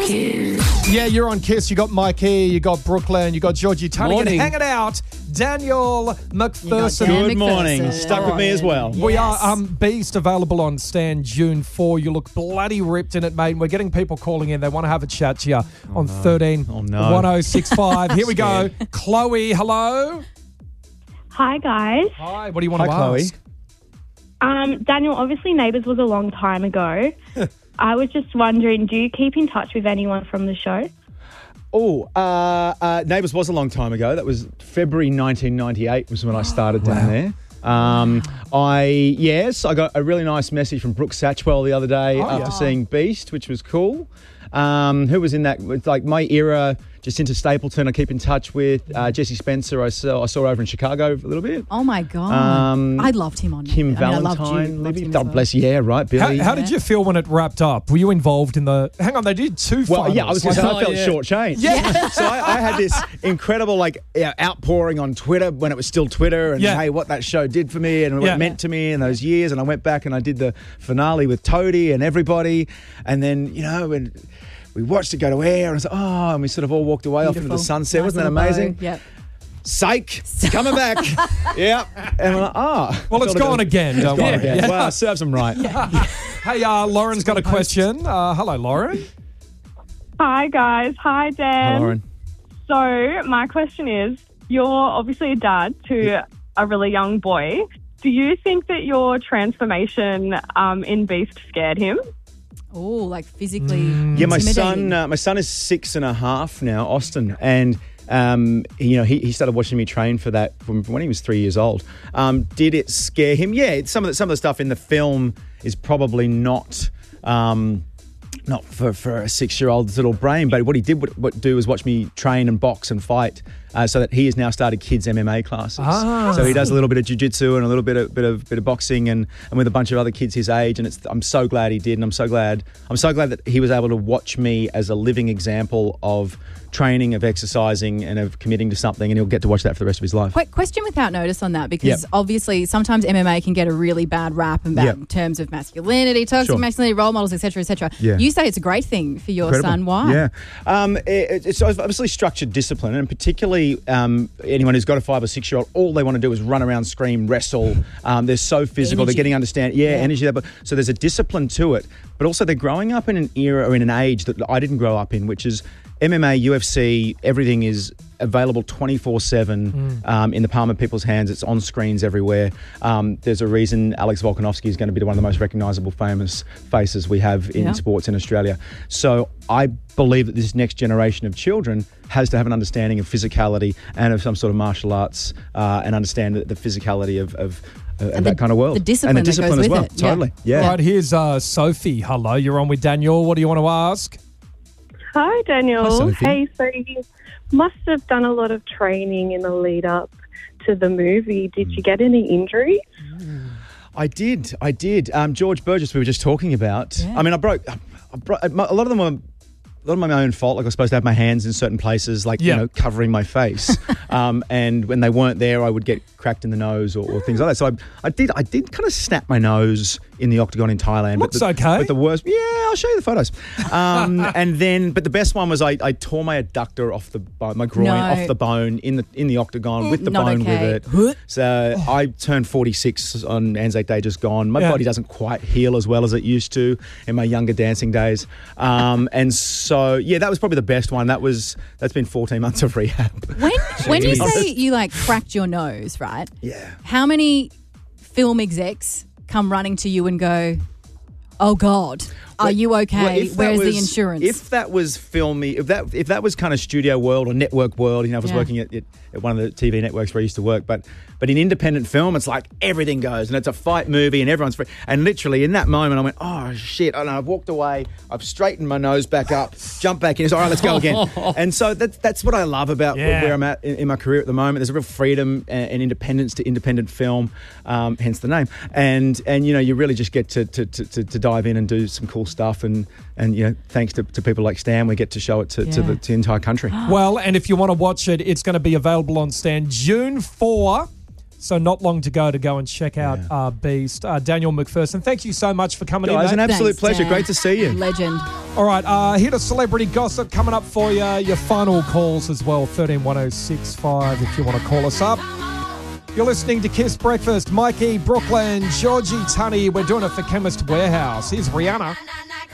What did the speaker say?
Kiss. Yeah, you're on Kiss. You got Mikey, you got Brooklyn, you got Georgie Tunning, and Morning. hanging out, Daniel McPherson. Dan Good morning. McPherson. Stuck with me as well. We Yes. are Beast available on Stan June 4. You look bloody ripped in it, mate. We're getting people calling in. They want to have a chat to you on 13 Oh, no. 1065. Here we go. Chloe, hello. Hi, guys. Hi, what do you want Hi, to Chloe. ask? Daniel, obviously Neighbours was a long time ago. I was just wondering, do you keep in touch with anyone from the show? Neighbours was a long time ago. That was February 1998 was when I started down there. I got a really nice message from Brooke Satchwell the other day after seeing Beast, which was cool. Who was in that? With like my era, Jacinta Stapleton, I keep in touch with. Jesse Spencer, I saw over in Chicago a little bit. Oh, my God. I loved him on Kim Neighbours. I loved Valentine, you. Loved Libby. him as God well. bless you. Yeah, right, Billy. How did you feel when it wrapped up? Were you involved in the... Hang on, they did two Well, finals. yeah, I was going to say, I felt shortchanged. Yeah. So I had this incredible outpouring on Twitter when it was still Twitter and, hey, what that show did for me and what it meant to me in those years. And I went back and I did the finale with Toadie and everybody. And then, when we watched it go to air and I was like, and we sort of all walked away off into the sunset. Nice Wasn't that little amazing? bow. Yep. Psych, coming back. Yeah. And we're like, Well, it's gone again, don't worry. Yeah. Well, it serves them right. Hey, Lauren's got a question. Hello, Lauren. Hi, guys. Hi, Dan. Hi, Lauren. So, my question is, you're obviously a dad to a really young boy. Do you think that your transformation in Beast scared him? Oh, like physically Yeah, my intimidating. son is 6.5 now, Austin, and he started watching me train for that from when he was 3 years old. Did it scare him? Yeah, some of the stuff in the film is probably not for a 6-year-old's little brain, but what he did do was watch me train and box and fight, so that he has now started kids MMA classes. So he does a little bit of jiu-jitsu and a little bit of boxing and with a bunch of other kids his age. And I'm so glad he did, and I'm so glad that he was able to watch me as a living example of training, of exercising, and of committing to something, and he'll get to watch that for the rest of his life. Quick question without notice on that, because obviously sometimes MMA can get a really bad rap in terms of masculinity, toxic masculinity, role models, etc., etc. Yeah. You say it's a great thing for your son. Why? Yeah. It's obviously structured discipline, and particularly anyone who's got a 5 or 6 year old, all they want to do is run around, scream, wrestle. They're so physical. Energy. They're getting energy there. But so there's a discipline to it, but also they're growing up in an era or in an age that I didn't grow up in, which is MMA, UFC, everything is available 24/7 in the palm of people's hands. It's on screens everywhere. There's a reason Alex Volkanovski is going to be one of the most recognisable, famous faces we have in sports in Australia. So I believe that this next generation of children has to have an understanding of physicality and of some sort of martial arts and understand the physicality of that kind of world. The discipline, and the discipline that as goes well. with it. Totally. Yeah. Right, here's Sophie. Hello, you're on with Daniel. What do you want to ask? Hi, Daniel. Hi, Sophie. Hey, so you must have done a lot of training in the lead up to the movie. Did you get any injuries? I did. George Burgess, we were just talking about. Yeah. I mean, I broke a lot of them were. A lot of my own fault. Like I was supposed to have my hands in certain places, like covering my face. And when they weren't there, I would get cracked in the nose or things like that. So I did kind of snap my nose in the octagon in Thailand. Looks okay. But the worst, I'll show you the photos. But the best one was I tore my adductor off my groin off the bone in the octagon with the Not bone okay. with it. So I turned 46 on Anzac Day, just gone. My body doesn't quite heal as well as it used to in my younger dancing days. And so, that was probably the best one. That's been 14 months of rehab. When you say you cracked your nose, right? Yeah. How many film execs come running to you and go, "Oh God, are you okay? Where's the insurance?" If that was filmy, if that was kind of studio world or network world, I was working at one of the TV networks where I used to work, but in independent film, it's like everything goes, and it's a fight movie, and everyone's free. And literally in that moment, I went, "Oh shit!" And I've walked away, I've straightened my nose back up, jumped back in. It's all right, let's go again. And so that's what I love about where I'm at in my career at the moment. There's a real freedom and independence to independent film, hence the name. And you really just get to dive in and do some cool stuff, and thanks to people like Stan, we get to show it to the entire country. Well, and if you want to watch it, it's going to be available on Stan June 4. So not long to go and check out Beast. Daniel McPherson, thank you so much for coming in, Guys, mate. an absolute Thanks, pleasure. Dan. Great to see you. Legend. All right, hit a celebrity gossip coming up for you. Your final calls as well, 131065 if you want to call us up. You're listening to Kiss Breakfast. Mikey, Brooklyn, Georgie, Tunny. We're doing it for Chemist Warehouse. Here's Rihanna.